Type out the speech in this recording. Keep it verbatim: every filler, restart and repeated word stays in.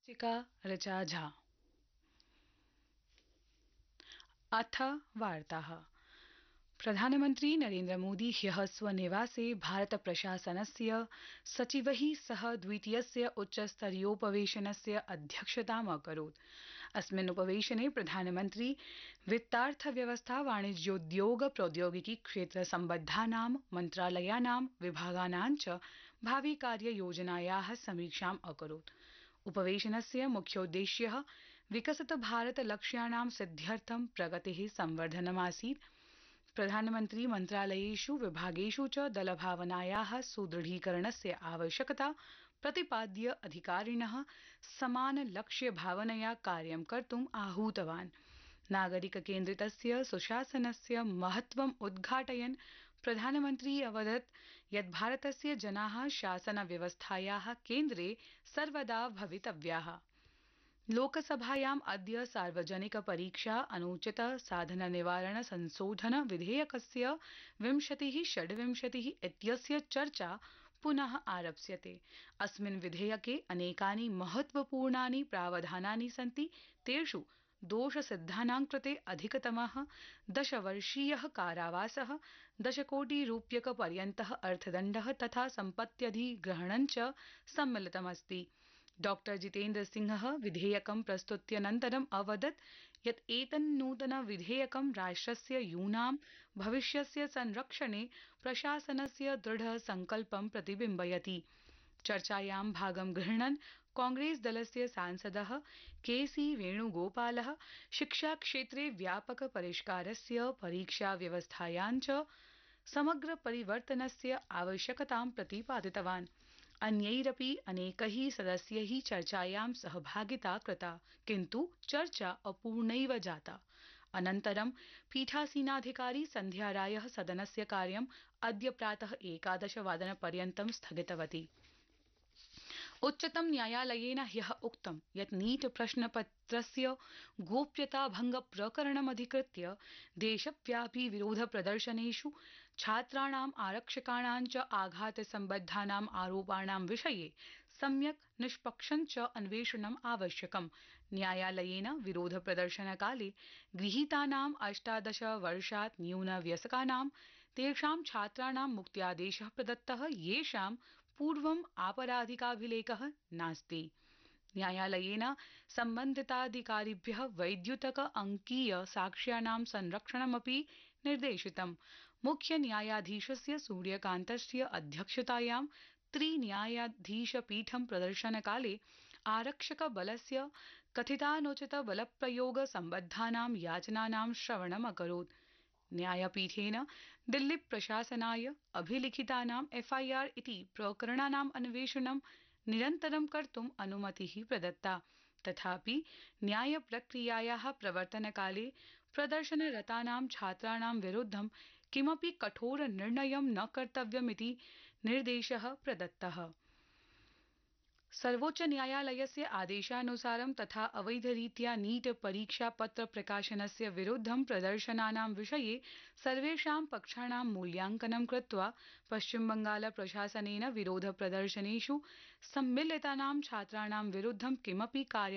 चिका ऋचा झा। अथ वार्ताः। प्रधानमन्त्री नरेन्द्र मोदी ह्यः स्वनिवासे भारत प्रशासनस्य सचिवैः सह द्वितीयस्य उच्चस्तरीयोपवेशनस्य अध्यक्षताम् अकरोत्। अस्मिन् उपवेशने प्रधानमन्त्री वित्तार्थव्यवस्था वाणिज्योद्योग प्रौद्योगिकी क्षेत्र सम्बद्धानां मन्त्रालयानां विभागानां च भावि कार्ययोजनायाः समीक्षाम् अकरोत्। उपवेशनस्य मुख्योद्देश्यः विकसित भारत लक्ष्याणां सिद्ध्यर्थं प्रगतेः संवर्धनमासीत्। प्रधानमन्त्री मन्त्रालयेषु विभागेषु च दलभावनायाः सुदृढीकरणस्य आवश्यकता प्रतिपाद्य अधिकारिणः समान लक्ष्य भावनया कार्यं कर्तुम् आहूतवान्। नागरिक केन्द्रितस्य सुशासनस्य महत्त्वम् उद्घाटयन् प्रधानमन्त्री अवदत् यत् भारतस्य जनाः शासन व्यवस्थायाः केन्द्रे सर्वदा भवितव्याः। लोकसभायाम् अद्य सार्वजनिक परीक्षा अनुचित साधन निवारण संशोधन विधेयकस्य विंशतिः षड्विंशतिः इत्यस्य चर्चा पुनः आरप्स्यते। अस्मिन् विधेयके अनेकानि महत्वपूर्णानि प्रावधानानि सन्ति। तेषु दोषसिद्धानां कृते अधिकतमः दशवर्षीयः कारावासः, दशकोटिरूप्यकपर्यन्तः अर्थदण्डः तथा सम्पत्त्यधिग्रहणं च सम्मिलितमस्ति। डॉक्टर जितेन्द्र सिंहः विधेयकं प्रस्तुत्यनन्तरम् अवदत् यत् एतन्नूतन विधेयकं राष्ट्रस्य यूनां भविष्यस्य संरक्षणे प्रशासनस्य दृढ संकल्पं प्रतिबिम्बयति। चर्चायां भागं गृह्णन् कांग्रेस दलस्य सांसदः के सी वेणुगोपालः शिक्षाक्षेत्रे व्यापक परिष्कारस्य, परीक्षा व्यवस्थायां च समग्र परिवर्तनस्य आवश्यकतां प्रतिपादितवान्। अन्यैरपि अनेकैः सदस्यैः चर्चायां सहभागिता कृता, किन्तु चर्चा अपूर्णैव जाता। अनन्तरं पीठासीनाधिकारी सन्ध्या रायः सदनस्य कार्यम् अद्य प्रातः एकादश वादनपर्यन्तं स्थगितवती। उच्चतम न्यायालयेन ह्यः उक्तं यत् नीट प्रश्नपत्रस्य गोप्यताभंग प्रकरणमधिकृत्य देशव्यापी विरोध प्रदर्शनेषु छात्राणाम्, आरक्षकाणां च आघातसम्बद्धानाम् आरोपाणां विषये सम्यक् निष्पक्षं च अन्वेषणम् आवश्यकम्। न्यायालयेन विरोध प्रदर्शनकाले गृहीतानाम् अष्टादश वर्षात् न्यूनवयस्कानां तेषां छात्राणां मुक्त्यादेशः प्रदत्तः, येषां पूर्वम् आपराधिकाभिलेखः नास्ति। न्यायालयेन सम्बन्धिताधिकारिभ्यः वैद्युतक अंकीय साक्ष्याणां संरक्षणमपि निर्देशितम्। मुख्य न्यायाधीशस्य सूर्यकान्तस्य अध्यक्षतायां त्रिन्यायाधीशपीठं प्रदर्शनकाले आरक्षक बलस्य कथितानुचित बलप्रयोग सम्बद्धानां याचनानां श्रवणम् अकरोत्। न्यायपीठेन दिल्ली प्रशासनाय अभिलिखितानां एफ आई आर इति प्रकरणानाम् अन्वेषणं निरन्तरं कर्तुम् अनुमतिः प्रदत्ता। तथापि न्यायप्रक्रियायाः प्रवर्तनकाले प्रदर्शनरतानां छात्राणां विरुद्धं किमपि कठोर निर्णयं न कर्तव्यमिति निर्देशः प्रदत्तः। सर्वोच्च न्यायालयस्य आदेशानुसारं तथा अवैधरीत्या नीट परीक्षापत्र प्रकाशनस्य विरुद्धं प्रदर्शनानां विषये सर्वेषां पक्षाणां मूल्यांकनं कृत्वा पश्चिमबंगाल प्रशासनेन विरोध प्रदर्शनेषु सम्मिलितानां छात्राणां विरुद्धं किमपि कार्य